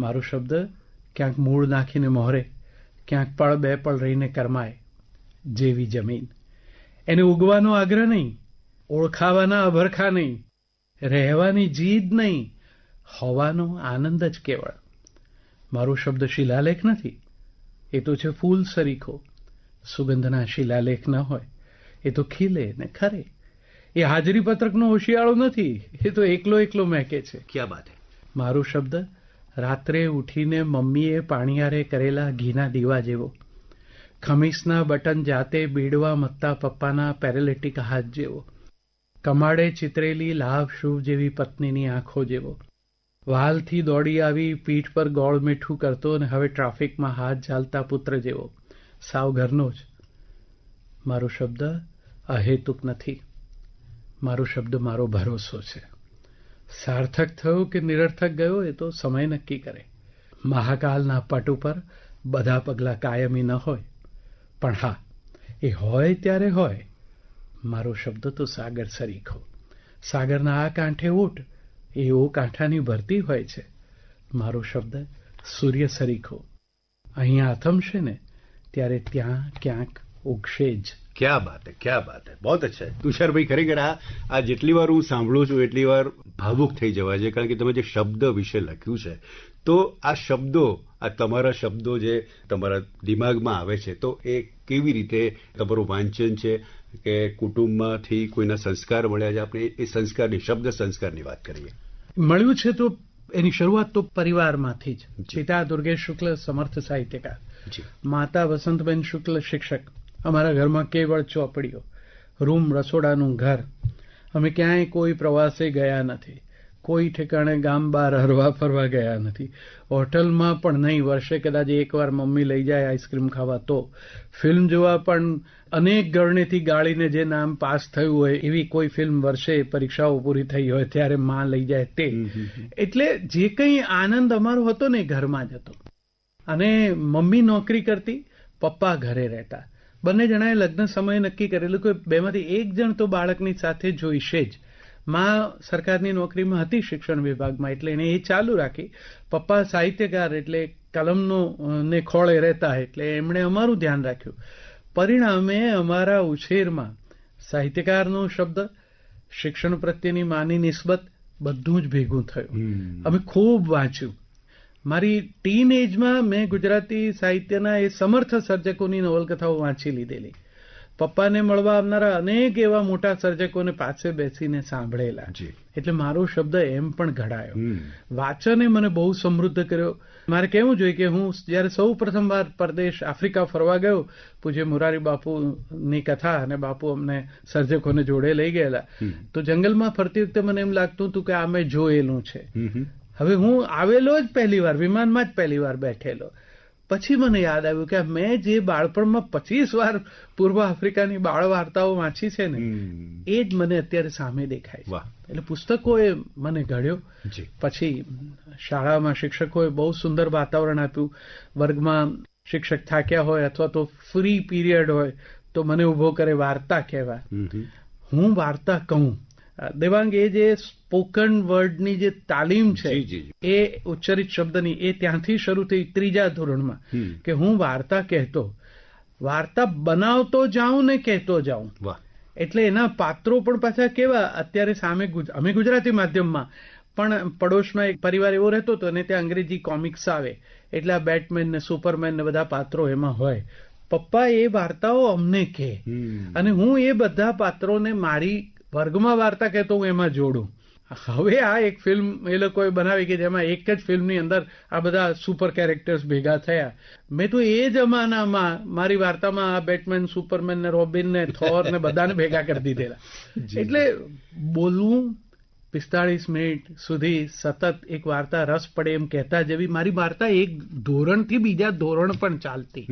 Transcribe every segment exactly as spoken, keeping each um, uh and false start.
મારો શબ્દ ક્યાંક મૂળ નાખીને મોહરે, ક્યાંક પળ બે પળ રહીને કરમાય. જેવી જમીન એને ઉગવાનો આગ્રહ નહીં, ઓળખાવાના અભરખા નહીં, રહેવાની જીદ નહીં, હોવાનો આનંદ જ કેવળ. મારો શબ્દ શિલાલેખ નથી, એ તો છે ફૂલ સરીખો. સુગંધના શિલાલેખ ન હોય એ તો ખીલે ને ખરે. એ હાજરી પત્રકનો હોશિયાળો નથી, એ તો એકલો એકલો મહેકે છે. ક્યાં બાત હે. મારો શબ્દ રાત્રે ઉઠીને મમ્મીએ પાણીયારે કરેલા ઘીના દીવા જેવો, ખમીસના બટન જાતે બીડવા મથતા પપ્પાના પેરેલિટિક હાથ જેવો, કમાડે ચિતરેલી લાભ શુભ જેવી પત્નીની આંખો જેવો, વાલથી દોડી આવી પીઠ પર ગોળ મીઠું કરતો અને હવે ટ્રાફિકમાં હાથ ઝાલતા પુત્ર જેવો, સાવ ઘરનો જ. મારો શબ્દ અહેતુક નથી, મારો શબ્દ મારો ભરોસો છે. સાર્થક થયો કે નિરર્થક ગયો એ તો સમય નક્કી કરે. મહાકાલના પટ ઉપર બધા પગલાં કાયમી ન હોય, પણ હા, એ હોય ત્યારે હોય. મારો શબ્દ તો સાગર સરીખો. સાગરના આ કાંઠે ઊંટ, એવો કાંઠાની ભરતી હોય છે. મારો શબ્દ સૂર્ય સરીખો. અહીંયા આથમશે ને ત્યારે ત્યાં ક્યાંક ઉગશે જ. ક્યાં બાત હે, ક્યાં બાત હે. બહુ અચ્છા. તુષારભાઈ, ખરેખર આ આ જેટલી વાર હું સાંભળું છું એટલી વાર ભાવુક થઈ જવાય છે, કારણ કે તમે જે શબ્દ વિશે લખ્યું છે, તો આ શબ્દો, આ તમારા શબ્દો જે તમારા દિમાગમાં આવે છે, તો એ કેવી રીતે તમારું વાંચન છે કે કુટુંબમાંથી કોઈના સંસ્કાર મળ્યા છે? આપણે એ સંસ્કારની, શબ્દ સંસ્કારની વાત કરીએ. મળ્યું છે તો એની શરૂઆત તો પરિવારમાંથી જ. પિતા દુર્ગેશ શુક્લ સમર્થ સાહિત્યકાર, માતા વસંતબેન શુક્લ શિક્ષક. અમારા ઘરમાં કેવળ ચોપડીઓ, રૂમ રસોડાનું ઘર. અમે ક્યાંય કોઈ પ્રવાસે ગયા નથી, કોઈ ઠેકાણે ગામ બહાર હરવા ફરવા ગયા નથી, હોટલમાં પણ નહીં. વર્ષે કદાચ એકવાર મમ્મી લઈ જાય આઈસ્ક્રીમ ખાવા તો. ફિલ્મ જોવા પણ અનેક ગરણેથી ગાળીને જે નામ પાસ થયું હોય એવી કોઈ ફિલ્મ વર્ષે પરીક્ષાઓ પૂરી થઈ હોય ત્યારે માં લઈ જાય તે. એટલે જે કંઈ આનંદ અમારો હતો ને એ ઘરમાં જ હતો. અને મમ્મી નોકરી કરતી, પપ્પા ઘરે રહેતા. બંને જણાએ લગ્ન સમયે નક્કી કરેલું કે બેમાંથી એક જણ તો બાળકની સાથે જોઈશે જ. માં સરકારની નોકરીમાં હતી શિક્ષણ વિભાગમાં, એટલે એને એ ચાલુ રાખી. પપ્પા સાહિત્યકાર એટલે કલમનો ને ખોળે રહેતા, એટલે એમણે અમારું ધ્યાન રાખ્યું. પરિણામે અમારા ઉછેરમાં સાહિત્યકારનો શબ્દ, શિક્ષણ પ્રત્યેની માની નિસ્બત બધું જ ભેગું થયું. અમે ખૂબ વાંચ્યું. મારી ટીન એજમાં મેં ગુજરાતી સાહિત્યના એ સમર્થ સર્જકોની નવલકથાઓ વાંચી લીધેલી. પપ્પાને મળવા આવનારા અનેક એવા મોટા સર્જકોને પાસે બેસીને સાંભળેલા. એટલે મારો શબ્દ એમ પણ ઘડાયો. વાચને મને બહુ સમૃદ્ધ કર્યો. મારે કહેવું જોઈએ કે હું જ્યારે સૌ પ્રથમ વાર પરદેશ આફ્રિકા ફરવા ગયો, પૂજ્ય મોરારી બાપુની કથા અને બાપુ અમને સર્જકોને જોડે લઈ ગયેલા, તો જંગલમાં ફરતી વખતે મને એમ લાગતું હતું કે આ મેં જોયેલું છે. હવે હું આવેલો જ પહેલી વાર, વિમાનમાં જ પહેલી વાર બેઠેલો. પછી મને યાદ આવ્યું કે મેં જે બાળપણમાં પચીસ વાર પૂર્વ આફ્રિકાની બાળ વાર્તાઓ વાંચી છે ને, એ જ મને અત્યારે સામે દેખાય. એટલે પુસ્તકોએ મને ઘડ્યો. પછી શાળામાં શિક્ષકોએ બહુ સુંદર વાતાવરણ આપ્યું. વર્ગમાં શિક્ષક થાક્યા હોય અથવા તો ફ્રી પીરિયડ હોય તો મને ઉભો કરે વાર્તા કહેવા. હું વાર્તા કહું. દેવાંગ, એ જે સ્પોકન વર્ડની જે તાલીમ છે એ ઉચ્ચરિત શબ્દની, એ ત્યાંથી શરૂ થઈ ત્રીજા ધોરણમાં, કે હું વાર્તા કહેતો, વાર્તા બનાવતો જાઉં ને કહેતો જાઉં. એટલે એના પાત્રો પણ પાછા કેવા, અત્યારે સામે અમે ગુજરાતી માધ્યમમાં પણ પડોશમાં એક પરિવાર એવો રહેતો હતો અને ત્યાં અંગ્રેજી કોમિક્સ આવે, એટલે આ બેટમેન ને સુપરમેન ને બધા પાત્રો એમાં હોય. પપ્પા એ વાર્તાઓ અમને કહે અને હું એ બધા પાત્રોને મારી વર્ગમાં વાર્તા કહેતો હું એમાં જોડું. હવે આ એક ફિલ્મ એ લોકોએ બનાવી કે જેમાં એક જ ફિલ્મની અંદર આ બધા સુપર કેરેક્ટર્સ ભેગા થયા. મેં તો એ જમાનામાં મારી વાર્તામાં આ બેટમેન, સુપરમેન ને રોબિન ને થોર ને બધાને ભેગા કરી દીધેલા. એટલે બોલવું પિસ્તાળીસ મિનિટ સુધી સતત એક વાર્તા રસ પડે એમ કહેતા જેવી મારી વાર્તા એક ધોરણથી બીજા ધોરણ પણ ચાલતી.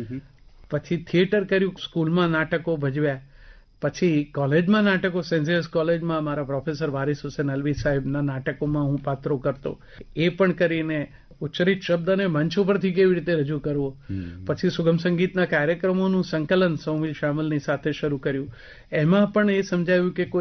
પછી થિયેટર કર્યું, સ્કૂલમાં નાટકો ભજવ્યા, પછી કોલેજમાં નાટકો, સેન્ટ ઝેવિયર્સ કોલેજમાં મારા પ્રોફેસર વારિસ હુસેન અલ્વી સાહેબના નાટકોમાં હું પાત્રો કરતો. એ પણ કરીને ઉચ્ચરિત શબ્દને મંચ ઉપરથી કેવી રીતે રજૂ કરવો. પછી સુગમ સંગીતના કાર્યક્રમોનું સંકલન સૌમિલ શામલની સાથે શરૂ કર્યું. એમાં પણ એ સમજાવ્યું કે કોઈ એક ગીતને માટેની ભૂમિકા ઓડિયન્સની સામે રચવી હોય તો એ કેવી રીતે રચવી.